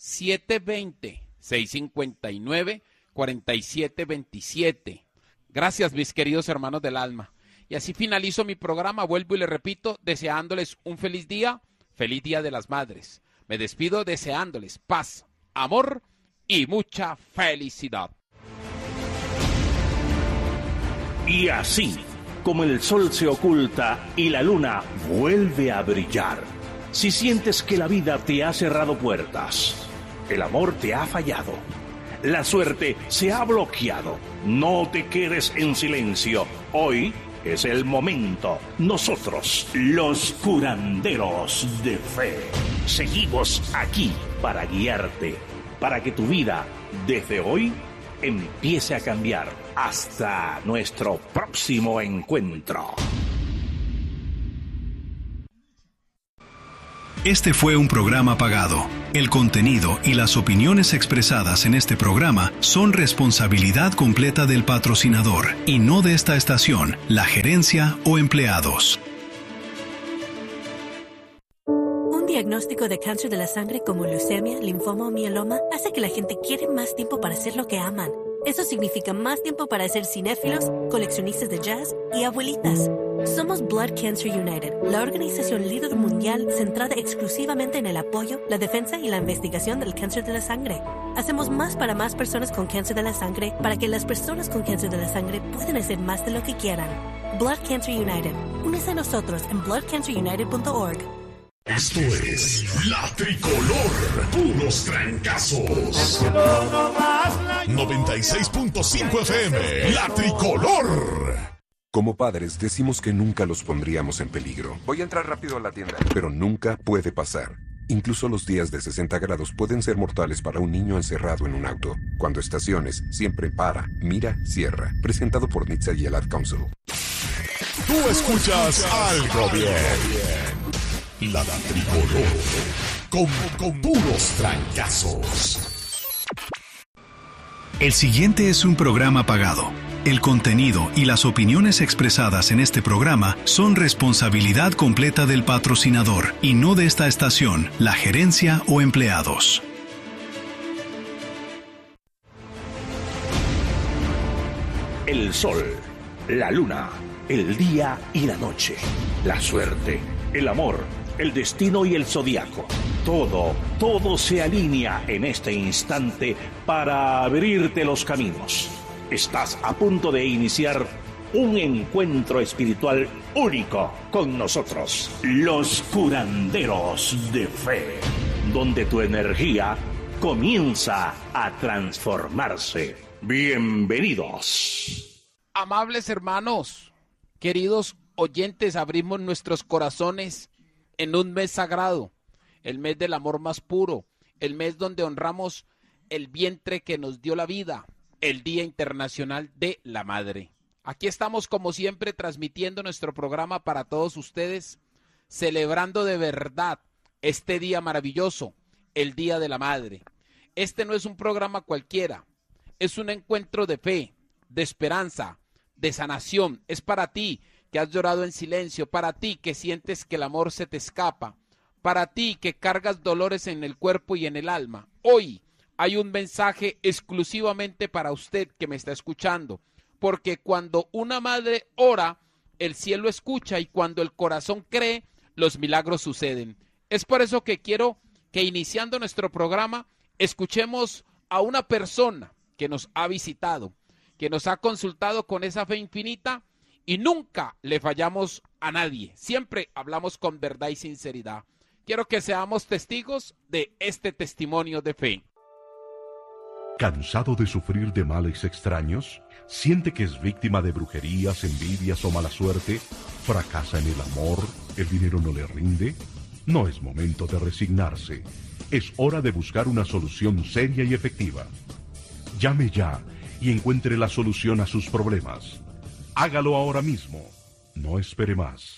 720-659-4727. Gracias, mis queridos hermanos del alma. Y así finalizo mi programa. Vuelvo y le repito, deseándoles un feliz día de las madres. Me despido deseándoles paz, amor y mucha felicidad. Y así, como el sol se oculta y la luna vuelve a brillar, si sientes que la vida te ha cerrado puertas, el amor te ha fallado, la suerte se ha bloqueado, no te quedes en silencio. Hoy Es el momento. Nosotros, los curanderos de fe, seguimos aquí para guiarte, para que tu vida, desde hoy, empiece a cambiar. Hasta nuestro próximo encuentro. Este fue un programa pagado. El contenido y las opiniones expresadas en este programa son responsabilidad completa del patrocinador y no de esta estación, la gerencia o empleados. Un diagnóstico de cáncer de la sangre como leucemia, linfoma o mieloma hace que la gente quiera más tiempo para hacer lo que aman. Eso significa más tiempo para ser cinéfilos, coleccionistas de jazz y abuelitas. Somos Blood Cancer United, la organización líder mundial centrada exclusivamente en el apoyo, la defensa y la investigación del cáncer de la sangre. Hacemos más para más personas con cáncer de la sangre para que las personas con cáncer de la sangre puedan hacer más de lo que quieran. Blood Cancer United. Únese a nosotros en bloodcancerunited.org. Esto es La Tricolor, puros trancazos. 96.5 FM, La Tricolor. Como padres decimos que nunca los pondríamos en peligro. Voy a entrar rápido a la tienda. Pero nunca puede pasar. Incluso los días de 60 grados pueden ser mortales para un niño encerrado en un auto. Cuando estaciones, siempre para, mira, cierra. Presentado por NHTSA y el Ad Council. Tú escuchas Algo Bien. La Tricolor, con puros trancazos. El siguiente es un programa pagado. El contenido y las opiniones expresadas en este programa son responsabilidad completa del patrocinador y no de esta estación, la gerencia o empleados. El sol, la luna, el día y la noche, la suerte, el amor, el destino y el zodiaco. Todo se alinea en este instante para abrirte los caminos. Estás a punto de iniciar un encuentro espiritual único con nosotros, los curanderos de fe, donde tu energía comienza a transformarse. Bienvenidos. Amables hermanos, queridos oyentes, abrimos nuestros corazones en un mes sagrado, el mes del amor más puro, el mes donde honramos el vientre que nos dio la vida, el Día Internacional de la Madre. Aquí estamos como siempre transmitiendo nuestro programa para todos ustedes, celebrando de verdad este día maravilloso, el Día de la Madre. Este no es un programa cualquiera, es un encuentro de fe, de esperanza, de sanación. Es para ti que has llorado en silencio, para ti que sientes que el amor se te escapa, para ti que cargas dolores en el cuerpo y en el alma. Hoy hay un mensaje exclusivamente para usted que me está escuchando, porque cuando una madre ora, el cielo escucha, y cuando el corazón cree, los milagros suceden. Es por eso que quiero que iniciando nuestro programa, escuchemos a una persona que nos ha visitado, que nos ha consultado con esa fe infinita, y nunca le fallamos a nadie. Siempre hablamos con verdad y sinceridad. Quiero que seamos testigos de este testimonio de fe. ¿Cansado de sufrir de males extraños? ¿Siente que es víctima de brujerías, envidias o mala suerte? ¿Fracasa en el amor? ¿El dinero no le rinde? No es momento de resignarse. Es hora de buscar una solución seria y efectiva. Llame ya y encuentre la solución a sus problemas. Hágalo ahora mismo. No espere más.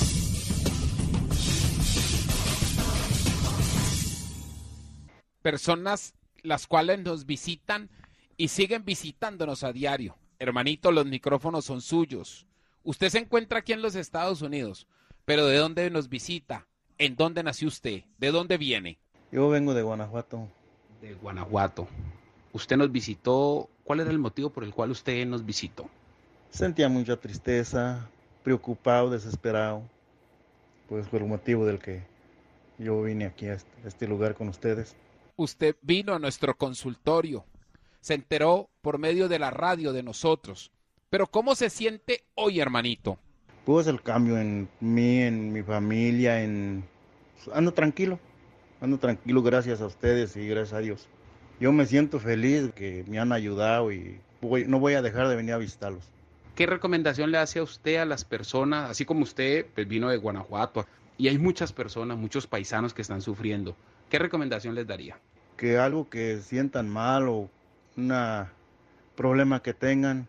Personas las cuales nos visitan y siguen visitándonos a diario. Hermanito, los micrófonos son suyos. Usted se encuentra aquí en los Estados Unidos, pero ¿de dónde nos visita? ¿En dónde nació usted? ¿De dónde viene? Yo vengo de Guanajuato. De Guanajuato. Usted nos visitó. ¿Cuál era el motivo por el cual usted nos visitó? Sentía mucha tristeza, preocupado, desesperado. Pues por el motivo del que yo vine aquí a este lugar con ustedes. Usted vino a nuestro consultorio, se enteró por medio de la radio de nosotros. Pero ¿cómo se siente hoy, hermanito? Pues el cambio en mí, en mi familia, ando tranquilo gracias a ustedes y gracias a Dios. Yo me siento feliz que me han ayudado y no voy a dejar de venir a visitarlos. ¿Qué recomendación le hace a usted a las personas, así como usted pues, vino de Guanajuato, y hay muchas personas, muchos paisanos que están sufriendo? ¿Qué recomendación les daría? Que algo que sientan mal o un problema que tengan,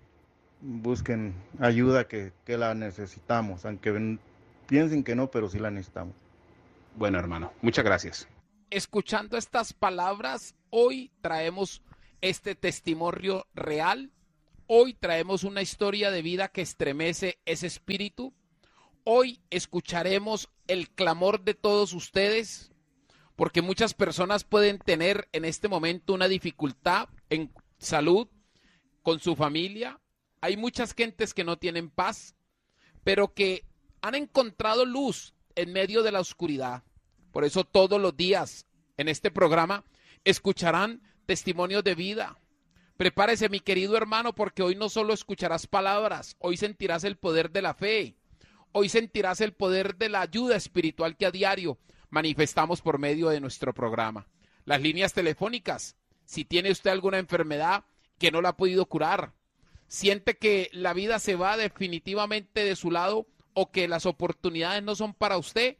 busquen ayuda que la necesitamos, aunque piensen que no, pero sí la necesitamos. Bueno, hermano, muchas gracias. Escuchando estas palabras, hoy traemos este testimonio real. Hoy traemos una historia de vida que estremece ese espíritu. Hoy escucharemos el clamor de todos ustedes, porque muchas personas pueden tener en este momento una dificultad en salud, con su familia. Hay muchas gentes que no tienen paz, pero que han encontrado luz en medio de la oscuridad. Por eso todos los días en este programa escucharán testimonios de vida. Prepárese, mi querido hermano, porque hoy no solo escucharás palabras, hoy sentirás el poder de la fe, hoy sentirás el poder de la ayuda espiritual que a diario manifestamos por medio de nuestro programa. Las líneas telefónicas, si tiene usted alguna enfermedad que no la ha podido curar, siente que la vida se va definitivamente de su lado o que las oportunidades no son para usted,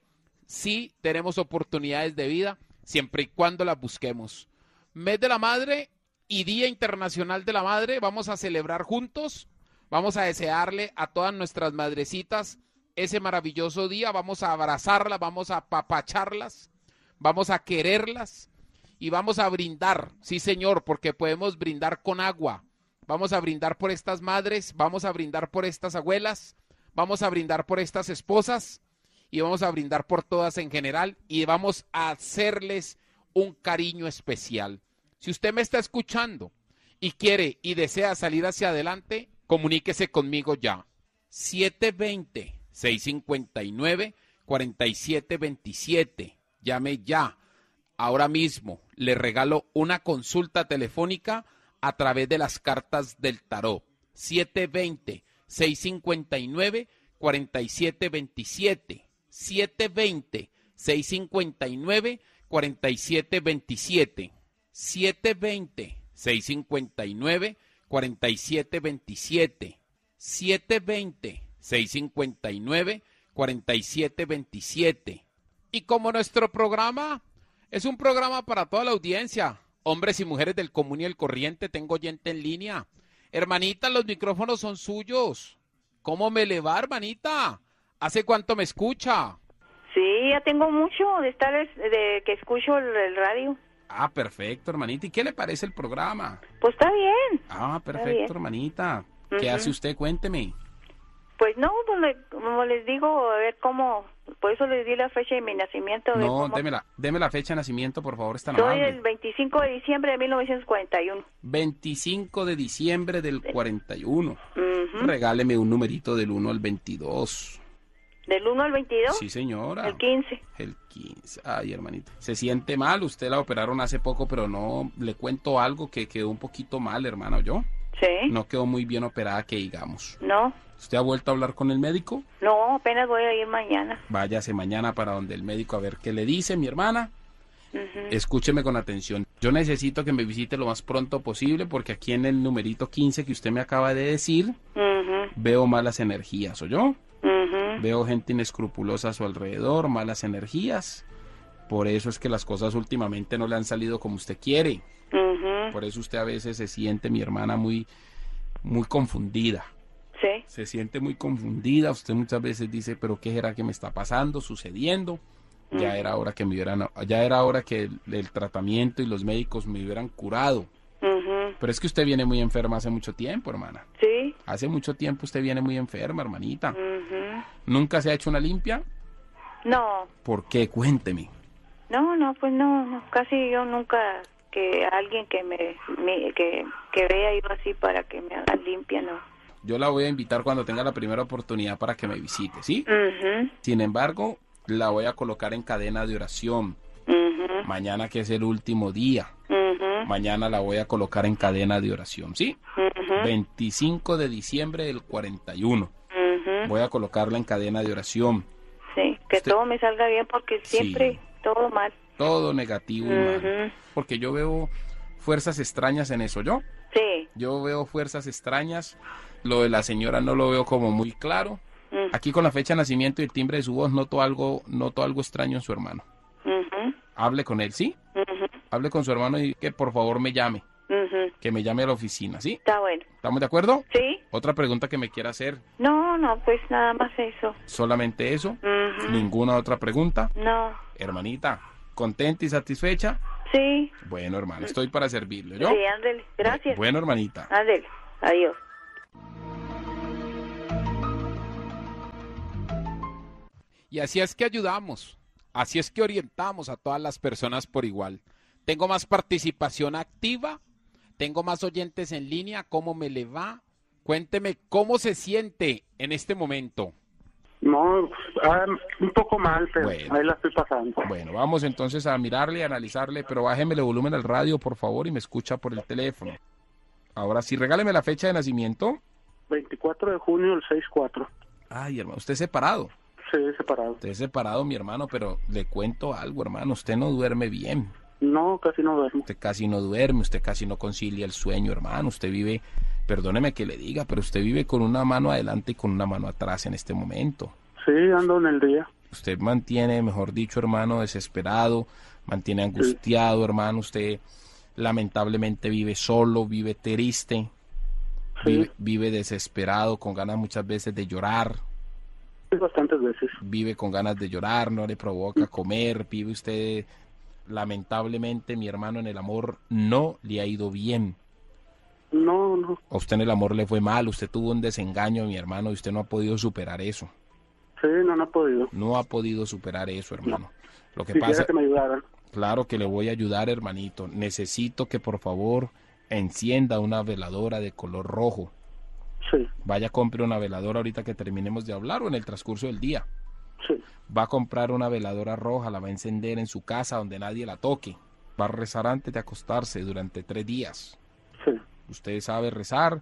sí tenemos oportunidades de vida, siempre y cuando las busquemos. Mes de la Madre y Día Internacional de la Madre, vamos a celebrar juntos, vamos a desearle a todas nuestras madrecitas ese maravilloso día, vamos a abrazarlas, vamos a apapacharlas, vamos a quererlas y vamos a brindar, sí señor, porque podemos brindar con agua, vamos a brindar por estas madres, vamos a brindar por estas abuelas, vamos a brindar por estas esposas y vamos a brindar por todas en general y vamos a hacerles un cariño especial. Si usted me está escuchando y quiere y desea salir hacia adelante, comuníquese conmigo ya. 720-659-4727. Llame ya. Ahora mismo le regalo una consulta telefónica a través de las cartas del tarot. 720-659-4727. 720-659-4727. 720-659-4727. 720-659-4727. Y como nuestro programa es un programa para toda la audiencia, hombres y mujeres del común y el corriente, tengo oyente en línea. Hermanita, los micrófonos son suyos. ¿Cómo me le va, hermanita? ¿Hace cuánto me escucha? Sí, ya tengo mucho de que escucho el radio. Ah, perfecto, hermanita. ¿Y qué le parece el programa? Pues está bien. Ah, perfecto, hermanita. ¿Qué hace usted? Cuénteme. Pues no, como les digo, a ver cómo, por eso les di la fecha de mi nacimiento. No, deme la fecha de nacimiento, por favor, está amable. amable. Soy el 25 de diciembre de 1941. 25 de diciembre del 41. Regáleme un numerito del 1 al 22. ¿Del 1 al 22? Sí, señora. El 15. El 15. Ay, hermanita. Se siente mal, usted la operaron hace poco, pero no, le cuento algo que quedó un poquito mal, hermano, ¿yo? Sí. No quedó muy bien operada, que digamos. No. ¿Usted ha vuelto a hablar con el médico? No, apenas voy a ir mañana. Váyase mañana para donde el médico a ver qué le dice, mi hermana. Escúcheme con atención. Yo necesito que me visite lo más pronto posible porque aquí en el numerito 15 que usted me acaba de decir, veo malas energías, ¿oyó? Veo gente inescrupulosa a su alrededor, malas energías. Por eso es que las cosas últimamente no le han salido como usted quiere. Por eso usted a veces se siente, mi hermana, muy confundida. Sí. Se siente muy confundida. Usted muchas veces dice, pero ¿qué será que me está pasando, sucediendo? Ya era hora que el tratamiento y los médicos me hubieran curado. Pero es que usted viene muy enferma hace mucho tiempo, hermana. Sí. Hace mucho tiempo usted viene muy enferma, hermanita. ¿Nunca se ha hecho una limpia? No. ¿Por qué? Cuénteme. No, pues no, casi yo nunca que alguien que que vea yo así para que me haga limpia, no. Yo la voy a invitar cuando tenga la primera oportunidad para que me visite, ¿sí? Sin embargo, la voy a colocar en cadena de oración. Mañana, que es el último día. Mañana la voy a colocar en cadena de oración, ¿sí? 25 de diciembre del 41. Voy a colocarla en cadena de oración. Sí, que todo me salga bien porque siempre todo mal. Todo negativo y mal. Porque yo veo fuerzas extrañas en eso, ¿yo? Sí. Yo veo fuerzas extrañas Lo de la señora no lo veo como muy claro. Aquí con la fecha de nacimiento y el timbre de su voz noto algo extraño en su hermano. Hable con él, ¿sí? Hable con su hermano y que por favor me llame. Que me llame a la oficina, ¿sí? Está bueno. ¿Estamos de acuerdo? Sí. Otra pregunta que me quiera hacer. No, pues nada más eso. ¿Solamente eso? ¿Ninguna otra pregunta? No. Hermanita, ¿contenta y satisfecha? Sí. Bueno, hermano, estoy para servirle, ¿yo? Sí, ándele. Gracias. Bueno, hermanita. Ándele. Adiós. Y así es que ayudamos, así es que orientamos a todas las personas por igual. Tengo más participación activa, tengo más oyentes en línea, ¿cómo me le va? Cuénteme, ¿cómo se siente en este momento? No, un poco mal, pero bueno, ahí la estoy pasando. Bueno, vamos entonces a mirarle, a analizarle, pero bájeme el volumen al radio, por favor, y me escucha por el teléfono. Ahora sí, regáleme la fecha de nacimiento. 24 de junio del 6-4. Ay, hermano, ¿usted es separado? Sí, separado. Usted es separado, mi hermano, pero le cuento algo, hermano, usted no duerme bien. No, casi no duermo. Usted casi no duerme, usted casi no concilia el sueño, hermano. Usted vive, perdóneme que le diga, pero usted vive con una mano adelante y con una mano atrás en este momento. Sí, ando en el día. Usted mantiene, mejor dicho, hermano, desesperado, mantiene angustiado, hermano. Usted lamentablemente vive solo, vive triste, sí. vive desesperado, con ganas muchas veces de llorar. Bastantes veces. Vive con ganas de llorar, no le provoca comer, vive usted... Lamentablemente, mi hermano, en el amor no le ha ido bien. No. A usted en el amor le fue mal, usted tuvo un desengaño, mi hermano, y usted no ha podido superar eso. Sí, no ha podido. No ha podido superar eso, hermano. No. Lo que Quisiera pasa... que me ayudaran. Claro que le voy a ayudar, hermanito. Necesito que, por favor, encienda una veladora de color rojo. Sí. Vaya, compre una veladora ahorita que terminemos de hablar o en el transcurso del día. Sí. Va a comprar una veladora roja, la va a encender en su casa donde nadie la toque. Va a rezar antes de acostarse durante 3 días. Sí. Usted sabe rezar,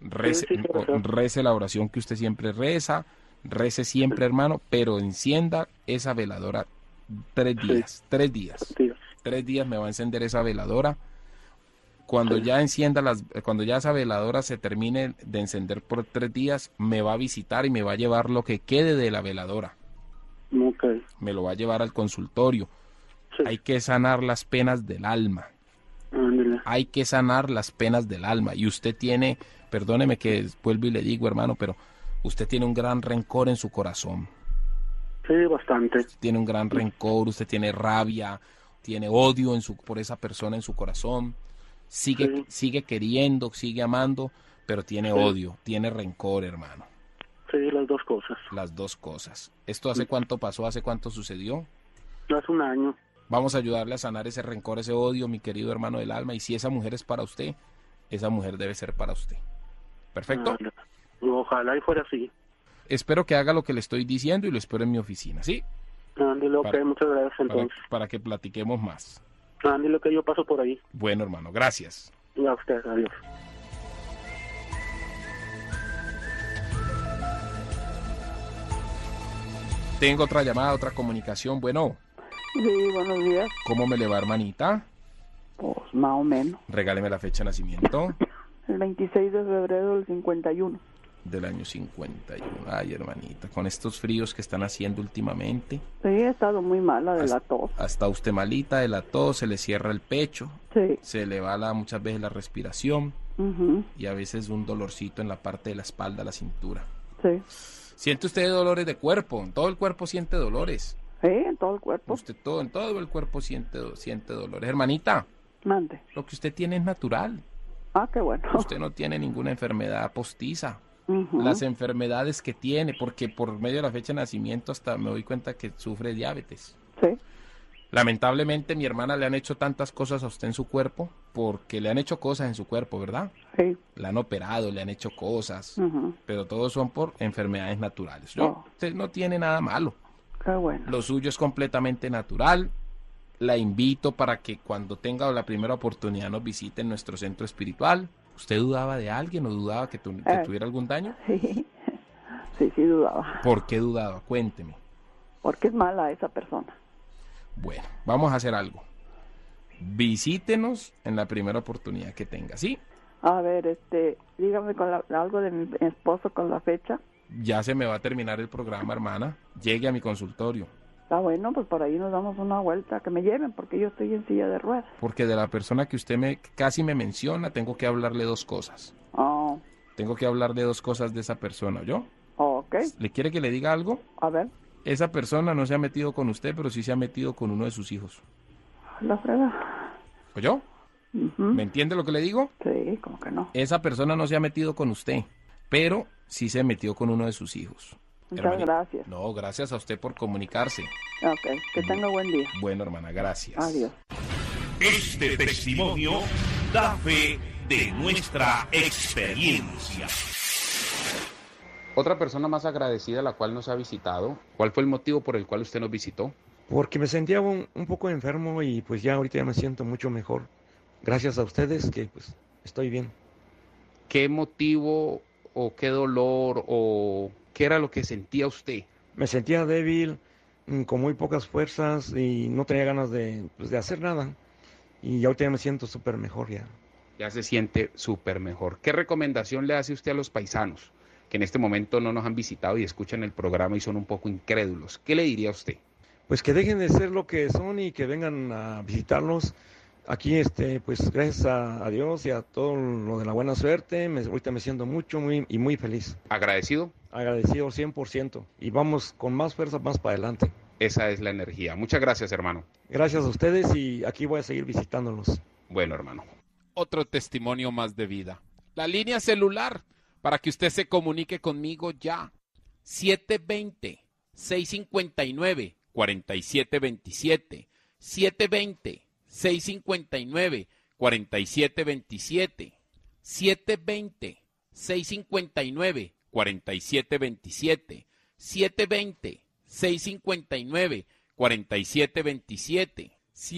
rece la oración que usted siempre reza, rece siempre, hermano, pero encienda esa veladora 3 días. Sí. 3 días. 3 días me va a encender esa veladora. Cuando ya cuando ya esa veladora se termine de encender por 3 días, me va a visitar y me va a llevar lo que quede de la veladora. Okay. Me lo va a llevar al consultorio. Sí. Hay que sanar las penas del alma. Hay que sanar las penas del alma. Y usted tiene, perdóneme que vuelvo y le digo, hermano, pero usted tiene un gran rencor en su corazón. Sí, bastante. Tiene un gran rencor, usted tiene rabia, tiene odio por esa persona en su corazón. Sigue queriendo, sigue amando, pero tiene odio, tiene rencor, hermano. Sí, las dos cosas. Las dos cosas. ¿Esto hace cuánto pasó? ¿Hace cuánto sucedió? Hace 1 año. Vamos a ayudarle a sanar ese rencor, ese odio, mi querido hermano del alma. Y si esa mujer es para usted, esa mujer debe ser para usted. ¿Perfecto? Ojalá y fuera así. Espero que haga lo que le estoy diciendo y lo espero en mi oficina, ¿sí? Ándale, ok, muchas gracias entonces. Para que platiquemos más. Ándale, que yo paso por ahí. Bueno, hermano, gracias. Y a usted, adiós. Tengo otra llamada, otra comunicación. Bueno. Sí, buenos días. ¿Cómo me le va, hermanita? Pues más o menos. Regáleme la fecha de nacimiento. El 26 de febrero del 51. Del año 51. Ay, hermanita, con estos fríos que están haciendo últimamente. Sí, he estado muy mala de la tos. Hasta usted malita de la tos, se le cierra el pecho. Sí. Se le va muchas veces la respiración. Y a veces un dolorcito en la parte de la espalda, la cintura. Sí. ¿Siente usted dolores de cuerpo? ¿En todo el cuerpo siente dolores? Sí, en todo el cuerpo. Usted en todo el cuerpo siente dolores. Hermanita. Mande. Lo que usted tiene es natural. Ah, qué bueno. Usted no tiene ninguna enfermedad postiza. Las enfermedades que tiene, porque por medio de la fecha de nacimiento hasta me doy cuenta que sufre diabetes. Sí. Lamentablemente mi hermana le han hecho tantas cosas a usted en su cuerpo, porque le han hecho cosas en su cuerpo, ¿verdad? Sí. La han operado, le han hecho cosas, pero todos son por enfermedades naturales. Usted no tiene nada malo. Qué bueno. Lo suyo es completamente natural. La invito para que cuando tenga la primera oportunidad nos visite en nuestro centro espiritual. ¿Usted dudaba de alguien o dudaba que tuviera algún daño? Sí, sí dudaba. ¿Por qué dudaba? Cuénteme. Porque es mala esa persona. Bueno, vamos a hacer algo. Visítenos en la primera oportunidad que tenga, ¿sí? A ver, dígame algo de mi esposo con la fecha. Ya se me va a terminar el programa, hermana. Llegue a mi consultorio. Está bueno, pues por ahí nos damos una vuelta, que me lleven, porque yo estoy en silla de ruedas. Porque de la persona que usted casi me menciona, tengo que hablarle dos cosas. Oh. Tengo que hablarle dos cosas de esa persona, ¿yo? Ok. ¿Le quiere que le diga algo? A ver. Esa persona no se ha metido con usted, pero sí se ha metido con uno de sus hijos. La frega. ¿Oyó? ¿Me entiende lo que le digo? Sí, como que no. Esa persona no se ha metido con usted, pero sí se metió con uno de sus hijos. Muchas gracias. No, gracias a usted por comunicarse. Ok, que tenga buen día. Bueno, hermana, gracias. Adiós. Este testimonio da fe de nuestra experiencia. Otra persona más agradecida, la cual nos ha visitado. ¿Cuál fue el motivo por el cual usted nos visitó? Porque me sentía un poco enfermo y pues ya ahorita ya me siento mucho mejor. Gracias a ustedes que pues estoy bien. ¿Qué motivo o qué dolor o qué era lo que sentía usted? Me sentía débil, con muy pocas fuerzas y no tenía ganas de hacer nada. Y ahorita ya me siento súper mejor ya. Ya se siente súper mejor. ¿Qué recomendación le hace usted a los paisanos que en este momento no nos han visitado y escuchan el programa y son un poco incrédulos? ¿Qué le diría a usted? Pues que dejen de ser lo que son y que vengan a visitarnos. Aquí, pues gracias a Dios y a todo lo de la buena suerte, ahorita me siento muy feliz. ¿Agradecido? Agradecido 100%. Y vamos con más fuerza, más para adelante. Esa es la energía. Muchas gracias, hermano. Gracias a ustedes y aquí voy a seguir visitándolos. Bueno, hermano. Otro testimonio más de vida. La línea celular para que usted se comunique conmigo ya. 720-659-4727. 720-659-4727. 720-659-4727. 720-659-4727.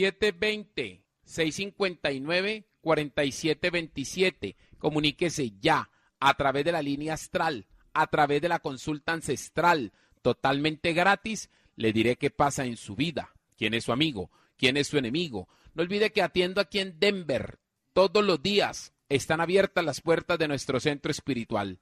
720-659-4727. Comuníquese ya a través de la línea astral, a través de la consulta ancestral, totalmente gratis. Le diré qué pasa en su vida, quién es su amigo, quién es su enemigo. No olvide que atiendo aquí en Denver todos los días. Están abiertas las puertas de nuestro centro espiritual.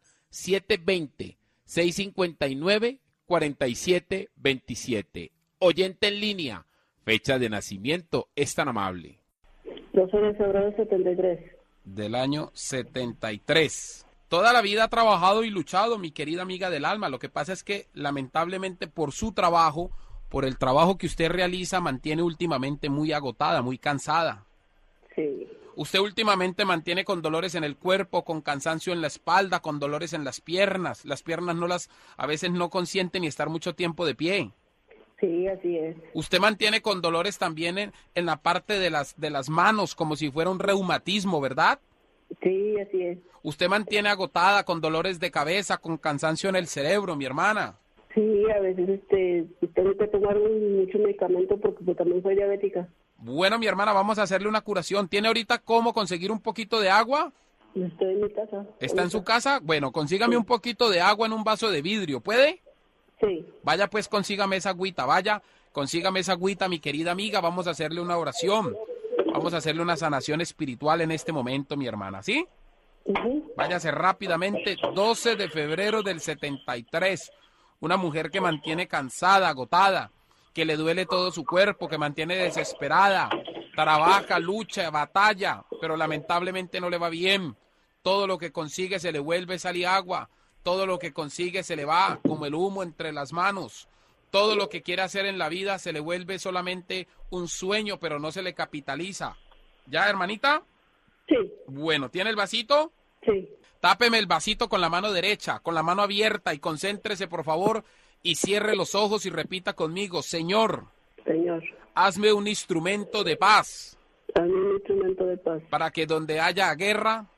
720-659-4727. Oyente en línea. Fecha de nacimiento es tan amable. 12 de febrero del 73. Del año 73. Toda la vida ha trabajado y luchado, mi querida amiga del alma. Lo que pasa es que, lamentablemente, por su trabajo, por el trabajo que usted realiza, mantiene últimamente muy agotada, muy cansada. Sí. Usted últimamente mantiene con dolores en el cuerpo, con cansancio en la espalda, con dolores en las piernas. Las piernas a veces no consienten ni estar mucho tiempo de pie. Sí, así es. Usted mantiene con dolores también en la parte de las manos, como si fuera un reumatismo, ¿verdad? Sí, así es. Usted mantiene agotada, con dolores de cabeza, con cansancio en el cerebro, mi hermana. Sí, a veces tengo que tomar mucho medicamento porque pues, también soy diabética. Bueno, mi hermana, vamos a hacerle una curación. ¿Tiene ahorita cómo conseguir un poquito de agua? Estoy en mi casa. ¿Está en su casa? Bueno, consígame un poquito de agua en un vaso de vidrio, ¿puede? Sí. Vaya, pues, consígame esa agüita, consígame esa agüita, mi querida amiga. Vamos a hacerle una oración. Vamos a hacerle una sanación espiritual en este momento, mi hermana, ¿sí? Váyase rápidamente. 12 de febrero del 73. Una mujer que mantiene cansada, agotada, que le duele todo su cuerpo, que mantiene desesperada, trabaja, lucha, batalla, pero lamentablemente no le va bien. Todo lo que consigue se le vuelve sal y agua. Todo lo que consigue se le va como el humo entre las manos. Todo lo que quiere hacer en la vida se le vuelve solamente un sueño, pero no se le capitaliza. ¿Ya, hermanita? Sí. Bueno, ¿tiene el vasito? Sí. Tápeme el vasito con la mano derecha, con la mano abierta y concéntrese, por favor, y cierre los ojos y repita conmigo: Señor, hazme un instrumento de paz. Hazme un instrumento de paz. Para que donde haya guerra,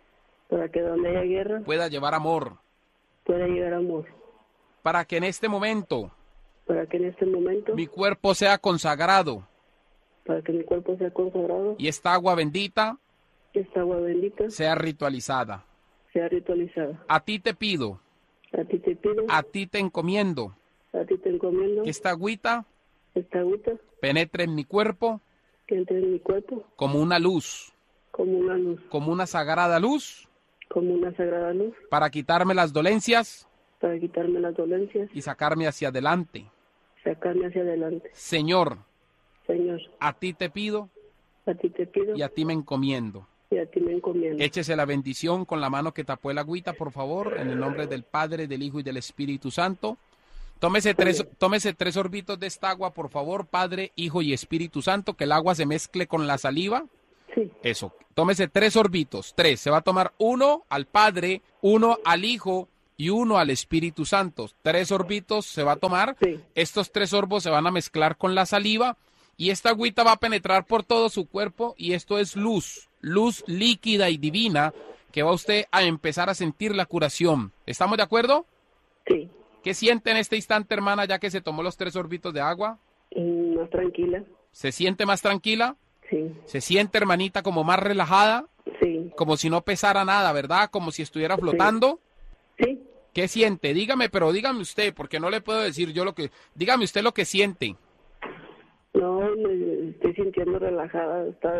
pueda llevar amor. Pueda llegar amor. Para que en este momento, mi cuerpo sea consagrado. Para que mi cuerpo sea consagrado. Y esta agua bendita, sea ritualizada. A ti te pido. A ti te encomiendo. Que esta agüita penetre en mi cuerpo. Como una luz. Como una sagrada luz. como una sagrada luz, para quitarme las dolencias para quitarme las dolencias, y sacarme hacia adelante. sacarme hacia adelante. Señor, Señor, a ti te pido a ti te pido y a ti me encomiendo. y a ti me encomiendo. Échese la bendición con la mano que tapó el agüita, por favor, en el nombre del Padre, del Hijo y del Espíritu Santo. Tómese tres sorbitos de esta agua, por favor, Padre, Hijo y Espíritu Santo, que el agua se mezcle con la saliva. Sí. Eso, tómese 3 sorbitos, 3. Se va a tomar 1 al Padre, 1 al Hijo y 1 al Espíritu Santo. 3 sorbitos se va a tomar. Sí. Estos 3 sorbos se van a mezclar con la saliva y esta agüita va a penetrar por todo su cuerpo y esto es luz líquida y divina que va usted a empezar a sentir la curación. ¿Estamos de acuerdo? Sí. ¿Qué siente en este instante, hermana, ya que se tomó los 3 sorbitos de agua? Más tranquila. ¿Se siente más tranquila? Sí. ¿Se siente, hermanita, como más relajada? Sí. Como si no pesara nada, ¿verdad? Como si estuviera flotando. Sí. ¿Qué siente? Dígame, pero dígame usted, porque no le puedo decir yo lo que... Dígame usted lo que siente. No, me estoy sintiendo relajada. Está